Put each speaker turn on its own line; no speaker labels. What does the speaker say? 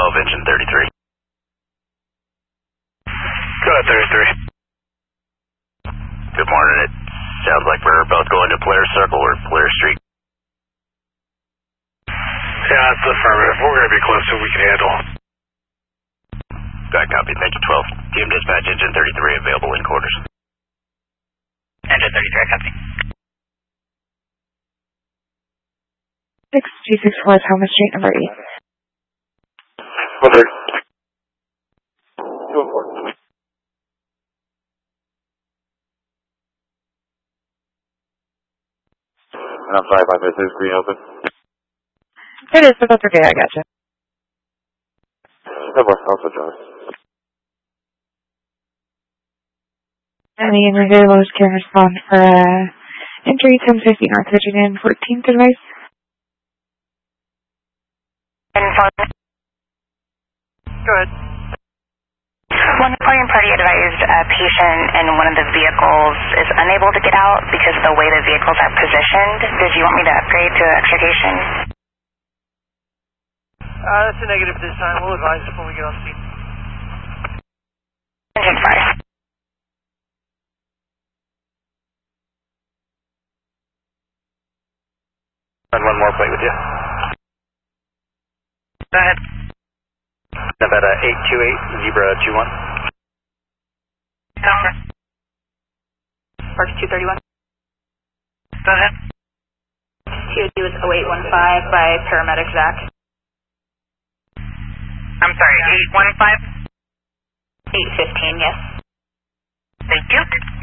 engine 33.
Go ahead, 33.
Good morning. It sounds like we're both going to Polaris Circle or Polaris Street.
Yeah, that's affirmative. We're going to be close to what we can handle.
Got copy. Thank you, 12. Team dispatch, engine 33 available in quarters.
Engine 33, copy.
6264 Thomas Street, number 8.
Over. 214. I'm sorry if I missed this. Green open.
It is, but that's okay, I gotcha.
Also, John.
And the River Lowe's can respond for entry 1050 North Virginia and 14th advice.
Go ahead. One reporting party advised a patient in one of the vehicles is unable to get out because of the way the vehicles are positioned. Did you want me to upgrade to extrication?
That's a negative this time. We'll advise when we get on scene.
Engine 5.
And one more plate with you.
Go ahead.
Nevada 828, Zebra 21.
Over.
Park 231.
Go ahead.
TOD was 0815 by paramedic Zach.
I'm sorry, 815?
815, yes.
Thank you.